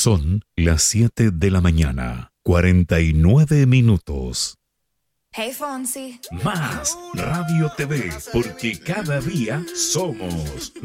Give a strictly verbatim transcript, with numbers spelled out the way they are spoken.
Son las siete de la mañana, cuarenta y nueve minutos. Hey, Fonsi. Más Radio T V, porque cada día somos